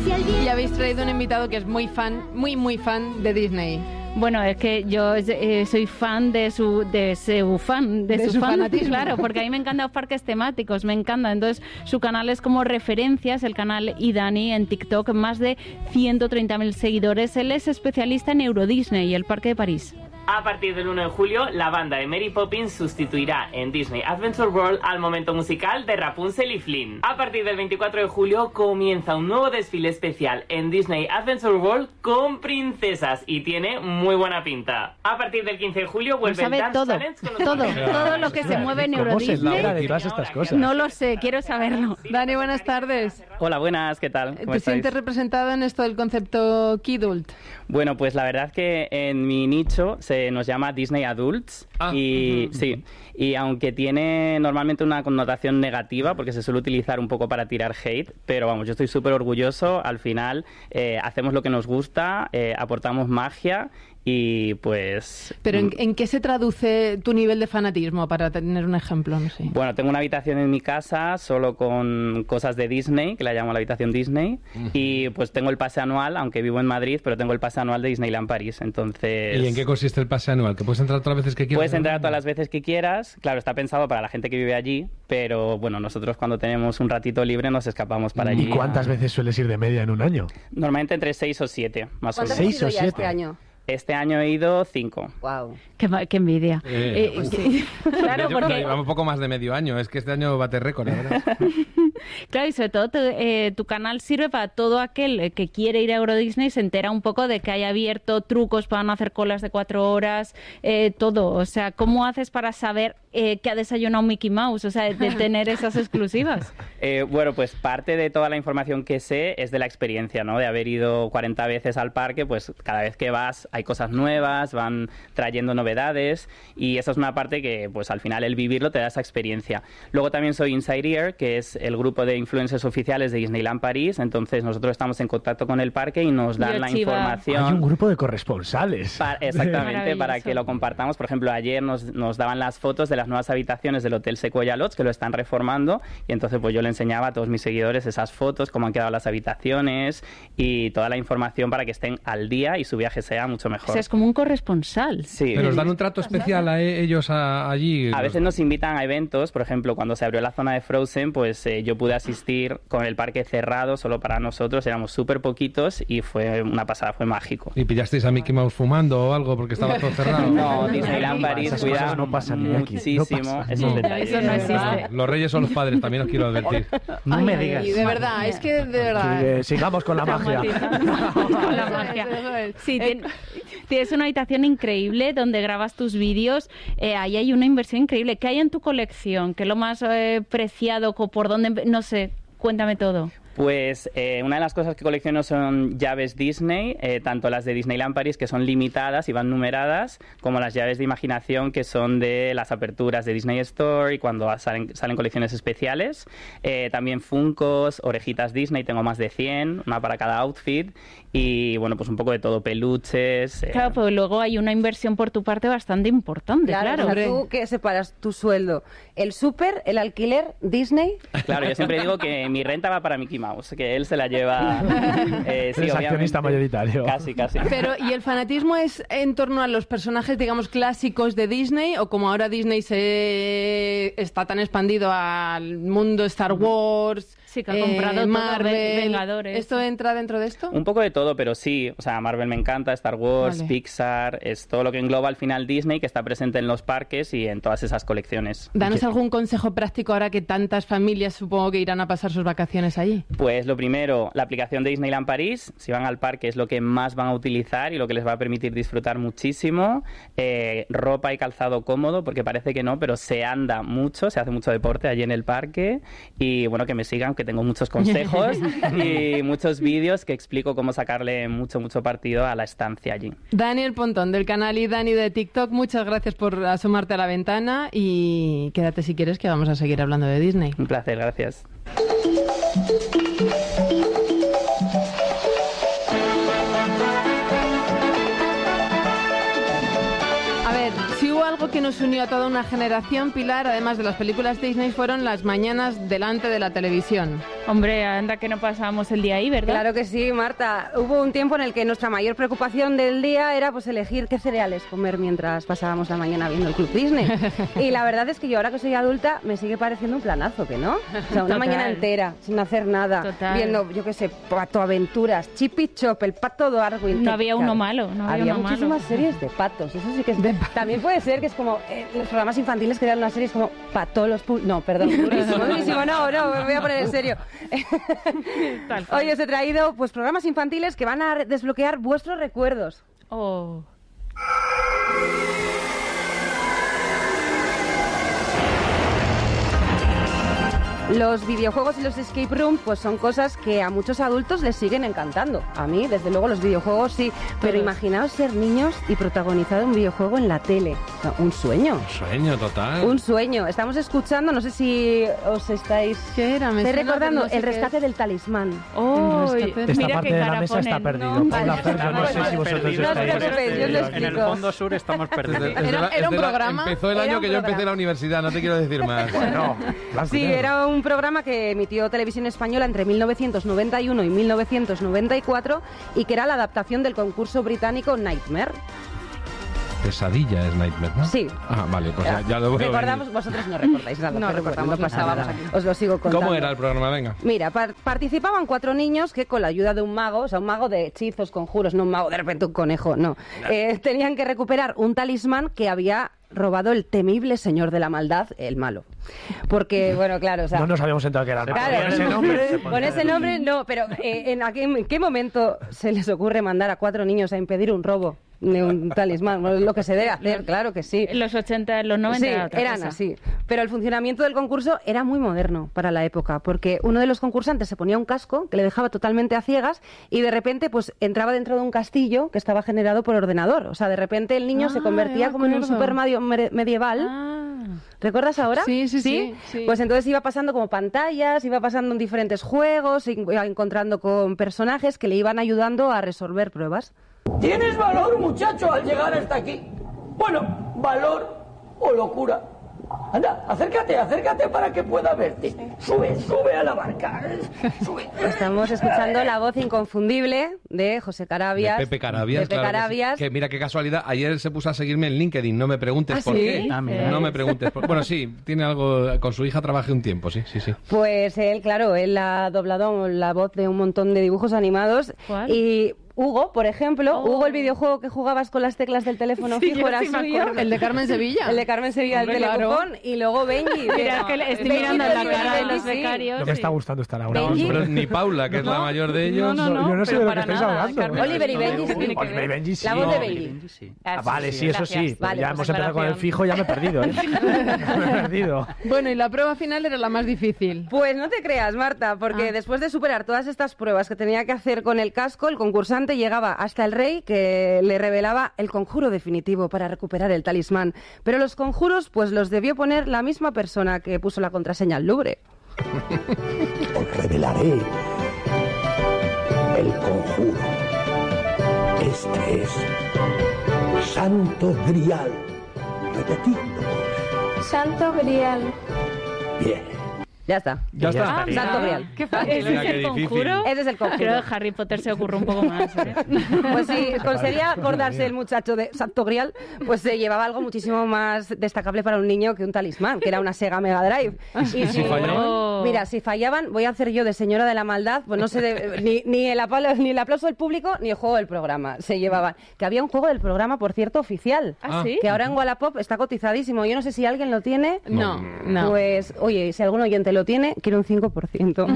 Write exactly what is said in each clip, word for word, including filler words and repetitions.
Y habéis traído un invitado que es muy fan, muy muy fan de Disney. Bueno, es que yo eh, soy fan de su de su fan, de, de su, su fan, fanatismo. claro, porque a mí me encantan los parques temáticos, me encanta. Entonces, su canal es como referencias, el canal iDani en TikTok, más de ciento treinta mil seguidores. Él es especialista en Euro Disney y el Parque de París. A partir del uno de julio, la banda de Mary Poppins sustituirá en Disney Adventure World al momento musical de Rapunzel y Flynn. A partir del veinticuatro de julio comienza un nuevo desfile especial en Disney Adventure World con princesas y tiene muy buena pinta. A partir del quince de julio vuelve sabe el Dance todo, Challenge con los todo, primeros. todo lo que se mueve en Euro ¿Cómo se Disney. entera de todas estas cosas? No lo sé, quiero saberlo. Dani, buenas tardes. Hola, buenas, ¿qué tal? ¿Cómo ¿Te estáis? sientes representado en esto del concepto Kidult? Bueno, pues la verdad que en mi nicho se nos llama Disney Adults Ah. y Uh-huh. sí, y aunque tiene normalmente una connotación negativa porque se suele utilizar un poco para tirar hate, pero vamos, yo estoy súper orgulloso, al final eh, hacemos lo que nos gusta, eh, aportamos magia y pues... ¿Pero en, en qué se traduce tu nivel de fanatismo, para tener un ejemplo? No sé. Bueno, tengo una habitación en mi casa solo con cosas de Disney, que la llamo la habitación Disney, Uh-huh. y pues tengo el pase anual, aunque vivo en Madrid, pero tengo el pase anual de Disneyland París, entonces... ¿Y en qué consiste el pase anual? ¿Que puedes entrar todas las veces que quieras? Puedes entrar todas las veces que quieras, claro, está pensado para la gente que vive allí, pero bueno, nosotros cuando tenemos un ratito libre nos escapamos para allí. ¿Y cuántas veces sueles ir de media en un año? Normalmente entre seis o siete, más o ¿Cuántas menos. has ¿Seis ido o ya siete? este año? Este año he ido cinco. Wow. Qué, ma- qué envidia. Eh, Eh, pues sí. Claro, Yo creo que porque... llevamos poco más de medio año. Es que este año bate récord, la verdad. Claro, y sobre todo tu, eh, tu canal sirve para todo aquel que quiere ir a Euro Disney, se entera un poco de que hay abierto trucos para no hacer colas de cuatro horas, eh, todo. O sea, ¿cómo haces para saber eh, que ha desayunado Mickey Mouse? O sea, de tener esas exclusivas. Eh, bueno, pues parte de toda la información que sé es de la experiencia, ¿no? De haber ido cuarenta veces al parque, pues cada vez que vas hay cosas nuevas, van trayendo novedades y esa es una parte que pues al final el vivirlo te da esa experiencia. Luego también soy Inside Ear, que es el grupo de influencers oficiales de Disneyland París, entonces nosotros estamos en contacto con el parque y nos dan Yo, la Chiva. información. Hay un grupo de corresponsales. Pa- exactamente, Maravilloso. para que lo compartamos. Por ejemplo, ayer nos, nos daban las fotos de las nuevas habitaciones del Hotel Sequoia Lodge, que lo están reformando, y entonces pues yo le enseñaba a todos mis seguidores esas fotos, cómo han quedado las habitaciones y toda la información para que estén al día y su viaje sea mucho O mejor. sea, es como un corresponsal. Sí. Pero os dan un trato especial a e- ellos a- allí. A veces nos invitan a eventos, por ejemplo, cuando se abrió la zona de Frozen, pues eh, yo pude asistir con el parque cerrado solo para nosotros, éramos súper poquitos y fue una pasada, fue mágico. ¿Y pillasteis a Mickey Mouse fumando o algo porque estaba todo cerrado? No, Disneyland París Esas cuida cosas no pasan ni aquí, no muchísimo pasan. esos No. detalles. Eso no existe. Los reyes son los padres, también os quiero advertir. No Ay, me ay, digas. ay, de verdad, es que de verdad. Sí, eh, sigamos con la magia. Con la Eso magia. es, eso es. Sí, Eh, tien- tienes una habitación increíble donde grabas tus vídeos. Eh, ahí hay una inversión increíble. ¿Qué hay en tu colección? ¿Qué es lo más eh, preciado? co- ¿Por dónde? empe- No sé, cuéntame todo. Pues eh, una de las cosas que colecciono son llaves Disney, eh, tanto las de Disneyland París, que son limitadas y van numeradas, como las llaves de imaginación, que son de las aperturas de Disney Store y cuando salen, salen colecciones especiales. Eh, también Funkos, orejitas Disney, tengo más de cien, una para cada outfit. Y bueno, pues un poco de todo, peluches. eh, Claro, pues luego hay una inversión por tu parte bastante importante, Claro, claro. o sea, tú que separas tu sueldo, el súper, el alquiler, Disney. Claro, yo siempre digo que mi renta va para Mickey Mouse, que él se la lleva. eh, sí, Eres obviamente. accionista mayoritario. Casi, casi. Pero, ¿y el fanatismo es en torno a los personajes, digamos, clásicos de Disney? ¿O como ahora Disney se está tan expandido al mundo Star Wars, Sí, que ha comprado todo, Marvel, Ven- Vengadores. ¿Esto entra dentro de esto? Un poco de todo, pero sí, o sea, Marvel me encanta, Star Wars, Vale. Pixar, es todo lo que engloba al final Disney, que está presente en los parques y en todas esas colecciones. Danos algún consejo práctico ahora que tantas familias supongo que irán a pasar sus vacaciones allí. Pues lo primero, la aplicación de Disneyland París, si van al parque es lo que más van a utilizar y lo que les va a permitir disfrutar muchísimo. Eh, ropa y calzado cómodo, porque parece que no, pero se anda mucho, se hace mucho deporte allí en el parque y bueno, que me sigan, que tengo muchos consejos y muchos vídeos que explico cómo sacarle mucho, mucho partido a la estancia allí. Daniel Pontón, del canal y Dani de TikTok, muchas gracias por asomarte a la ventana y quédate si quieres que vamos a seguir hablando de Disney. Un placer, gracias. A ver, si hubo algo que nos unió a toda una generación, Pilar, además de las películas Disney, fueron las mañanas delante de la televisión. Hombre, anda que no pasábamos el día ahí, ¿verdad? Claro que sí, Marta. Hubo un tiempo en el que nuestra mayor preocupación del día era pues elegir qué cereales comer mientras pasábamos la mañana viendo el Club Disney. Y la verdad es que yo ahora que soy adulta me sigue pareciendo un planazo, ¿que no? O sea, una Total. mañana entera sin hacer nada, Total. viendo, yo qué sé, Pato Aventuras, Chip y Chop, el Pato Darwin. No que- había uno malo, no había había uno muchísimas malo. series de patos, eso sí que es... También puede ser que es como eh, los programas infantiles que eran unas series como Patolos... Pu- No, perdón, durísimo, durísimo, no, no, me voy a poner en serio. Tal cual. Hoy os he traído pues programas infantiles que van a re- desbloquear vuestros recuerdos. Oh. Los videojuegos y los escape room pues son cosas que a muchos adultos les siguen encantando. A mí, desde luego, los videojuegos sí. Pero Todos. imaginaos ser niños y protagonizar un videojuego en la tele. O sea, un sueño. Sueño total. Un sueño. Estamos escuchando, no sé si os estáis... ¿Qué era? Me ¿Estáis suena, recordando? pero no sé el qué rescate es. del talismán. Oh, El rescate. Esta mira parte qué de la cara mesa está ponen. perdido. No, Paula, Fer, yo no sé si vosotros No os estáis... preocupéis, yo os lo En el explico. fondo sur estamos Desde- perdidos. desde Era- la- era un desde la- programa. Empezó el Era año un que yo empecé programa. la universidad, no te quiero decir más. Bueno, blanco y Sí, negro. era un programa que emitió Televisión Española entre mil novecientos noventa y uno y mil novecientos noventa y cuatro y que era la adaptación del concurso británico Nightmare. Pesadilla es Nightmare, ¿no? Sí. Ah, vale, pues ya, ya lo veo. Recordamos, vosotros no recordáis nada. No pero recordamos bueno, no pasa nada, nada. vamos aquí. Os lo sigo contando. ¿Cómo era el programa? Venga. Mira, par- participaban cuatro niños que con la ayuda de un mago, o sea, un mago de hechizos, conjuros, no un mago de repente un conejo, no. Eh, tenían que recuperar un talismán que había robado el temible señor de la maldad, el malo. Porque, bueno, claro, o sea... No nos habíamos enterado que era el Claro, Con ese nombre... con ese nombre no, pero eh, ¿en, a qué, en qué momento se les ocurre mandar a cuatro niños a impedir un robo de un talismán? Bueno, lo que se debe hacer, claro que sí. En los ochenta, en los noventa Sí, era otra eran cosa. así. Pero el funcionamiento del concurso era muy moderno para la época, porque uno de los concursantes se ponía un casco que le dejaba totalmente a ciegas y de repente pues entraba dentro de un castillo que estaba generado por ordenador. O sea, de repente el niño Ah, se ya convertía me como en un acuerdo. super medio- mere- medieval. Ah. ¿Recuerdas ahora? Sí, sí, sí, sí. Pues entonces iba pasando como pantallas, iba pasando en diferentes juegos, iba encontrando con personajes que le iban ayudando a resolver pruebas. ¿Tienes valor, muchacho, al llegar hasta aquí? Bueno, valor o locura. Anda, acércate, acércate para que pueda verte. Sube, sube a la barca. Sube. Estamos escuchando la voz inconfundible de José Carabias. De Pepe Carabias, Pepe claro que sí. Carabias. Que mira qué casualidad, ayer se puso a seguirme en LinkedIn, no me preguntes ¿Ah, por sí? qué. Ah, mira. No me preguntes. por- Bueno, sí, tiene algo, con su hija trabajé un tiempo, sí, sí, sí. Pues él, claro, él ha doblado la voz de un montón de dibujos animados. ¿Cuál? Y Hugo, por ejemplo, Oh. Hugo, el videojuego que jugabas con las teclas del teléfono Sí, fijo, yo era sí me suyo. acuerdo. El de Carmen Sevilla. El de Carmen Sevilla del Hombre, claro. Telecupón. Y luego Benji. Mira, es que le estoy Benji mirando de la Benji, cara de los sí. becarios. No me sí. está gustando esta Laura. Benji. Pero ni Paula, que es la mayor de ellos. No, no, Yo no sé pero de lo que para estáis nada, hablando. Carmen. Oliver y Benji sí tiene que Oliver y ver. Benji sí. La voz de No, Benji. Sí. Ah, vale, sí, eso sí. Gracias. Pero Vale, ya pues hemos empezado con el aclaración. fijo, ya me he perdido, ¿eh? me he perdido. Bueno, y la prueba final era la más difícil. Pues no te creas, Marta, porque Ah. después de superar todas estas pruebas que tenía que hacer con el casco, el concursante llegaba hasta el rey que le revelaba el conjuro definitivo para recuperar el talismán. Pero los conjuros, pues los debió poner la misma persona que puso la contraseña al Louvre. Os revelaré el conjuro. Este es Santo Grial. Repetidlo. Santo Grial. Bien. Ya está. Ya está. Ah, Santo Grial. Qué fácil. ¿Ese Mira es qué el difícil. conjuro? Ese es el conjuro. Creo que Harry Potter se ocurre un poco más. ¿eh? Pues sí, conseguía acordarse el muchacho de Santo Grial, pues se llevaba algo muchísimo más destacable para un niño que un talismán, que era una Sega Mega Drive. Y si fallaban? Mira, si fallaban, voy a hacer yo de señora de la maldad, pues no sé, de- ni, ni, el apalo- ni el aplauso del público ni el juego del programa se llevaban. Que había un juego del programa, por cierto, oficial. ¿Ah, sí? Que ahora en Wallapop está cotizadísimo. Yo no sé si alguien lo tiene. No, no. Pues, oye, si algún oyente lo tiene, quiero un cinco por ciento.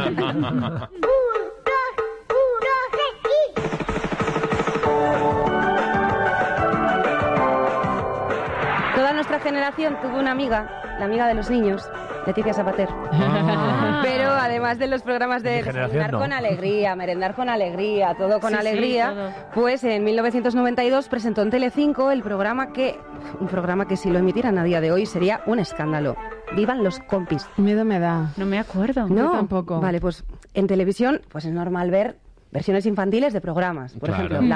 Toda nuestra generación tuvo una amiga, la amiga de los niños, Leticia Sabater. Ah. Pero además de los programas de Mi generación, desayunar no. con alegría, merendar con alegría, todo con Sí, sí, alegría, todo. pues en mil novecientos noventa y dos presentó en Telecinco el programa que, un programa que si lo emitieran a día de hoy sería un escándalo. Vivan los compis. Miedo me da. No me acuerdo. No, tampoco. Vale, pues en televisión pues es normal ver versiones infantiles de programas. Por Claro. ejemplo, La Voz,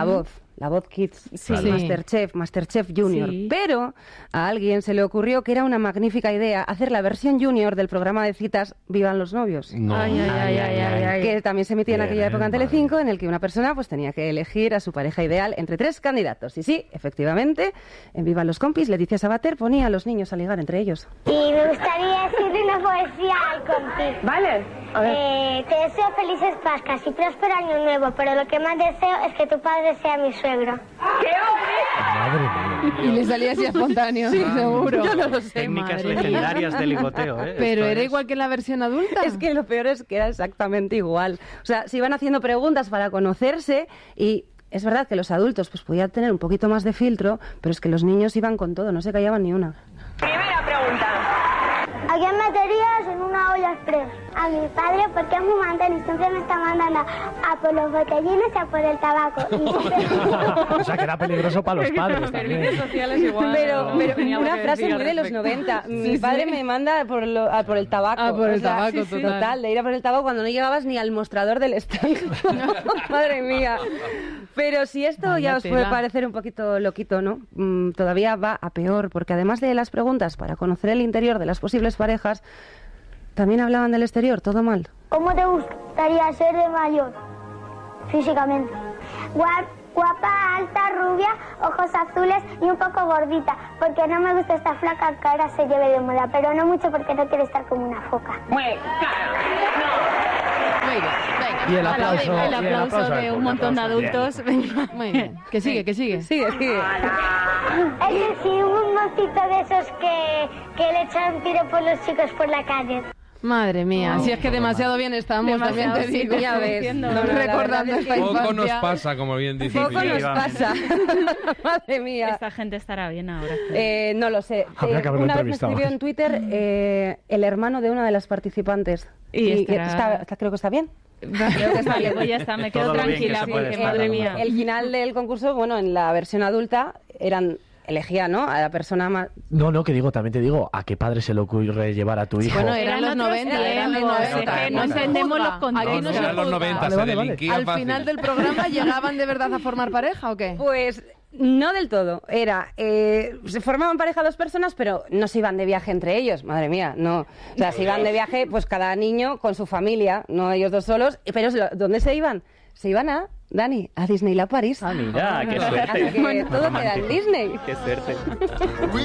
La Voz Kids, Sí. el Masterchef, Masterchef Junior. Sí. Pero a alguien se le ocurrió que era una magnífica idea hacer la versión junior del programa de citas Vivan los novios. No. Ay, ay, ay, ay, ay, ay. Que también se emitía en aquella Bien, época en madre Telecinco, en el que una persona pues tenía que elegir a su pareja ideal entre tres candidatos. Y sí, efectivamente, en Vivan los compis, Leticia Sabater ponía a los niños a ligar entre ellos. Y me gustaría decirle una poesía al compi. Vale, a ver. Eh, te deseo felices Pascas y próspero año nuevo, pero lo que más deseo es que tu padre sea mi suegro. Madre mía. Y le salía así espontáneo, seguro. Yo no lo sé. Técnicas madre mía. legendarias de ligoteo, ¿eh? Pero Esto era es- igual que en la versión adulta. Es que lo peor es que era exactamente igual. O sea, se iban haciendo preguntas para conocerse y es verdad que los adultos pues podían tener un poquito más de filtro, pero es que los niños iban con todo, no se callaban ni una. Primera pregunta. ¿A quién meterías en una olla express? A mi padre, porque es muy mandón y siempre me está mandando a por los botellines y a por el tabaco. Y siempre- O sea, que era peligroso para los padres también. sociales igual. Pero, pero Teníamos una que frase decir muy al de los respecto. noventa. Mi Sí, padre sí. me manda por, lo- a por el tabaco. Ah, por el O sea, tabaco, sí, sí, total. total. De ir a por el tabaco cuando no llegabas ni al mostrador del stand. Madre mía. Pero si esto Vaya ya os puede tela. parecer un poquito loquito, ¿no? Mm, todavía va a peor, porque además de las preguntas para conocer el interior de las posibles parejas, también hablaban del exterior, todo mal. ¿Cómo te gustaría ser de mayor? Físicamente. Gua- Guapa, alta, rubia, ojos azules y un poco gordita. Porque no me gusta esta flaca que ahora se lleve de moda. Pero no mucho porque no quiero estar como una foca. Muy bien, venga. Y el Vale, aplauso, el y el aplauso aplauso de al un montón de público. adultos. Venga. Muy bien. Que sigue, que sigue. Sigue, sigue. Es decir, un mocito de esos que, que le echan tiro por los chicos por la calle. Madre mía, si es que demasiado bien estamos, Demasiado, también te sí, digo. ya ves. Diciendo. No, no, la verdad Recordando es esta que Poco nos infancia. pasa, como bien dice Poco nos Miguel. pasa. Madre mía. Esta gente estará bien ahora. Eh, no lo sé. Habría Eh, que haberlo una vez me entrevistado. escribió en Twitter eh, el hermano de una de las participantes. Y que estará- está- está- creo que está bien. Vale, pues ya está, me quedo Todo lo bien que tranquila se puede porque, estar, madre la mía. verdad. El final del concurso, bueno, en la versión adulta eran elegía, ¿no? A la persona más. No, no, que digo, también te digo, ¿a qué padre se le ocurre llevar a tu hijo? Bueno, eran Eran los otros noventa, eran los tiempos, noventa. es que No no se entendemos juzga. los contextos. Aquí no se Eran los juzga. noventa, Vale, se vale, vale. delinquía Al fácil. final del programa llegaban de verdad a formar pareja o qué? Pues no del todo. Era, eh, se formaban pareja dos personas, pero no se iban de viaje entre ellos. Madre mía, no. O sea, se iban de viaje, pues cada niño con su familia, no ellos dos solos. Pero ¿dónde se iban? Se iban a, Dani, a Disneyland París. Ah, mira, qué Así suerte. que todo queda en Disney. Qué suerte.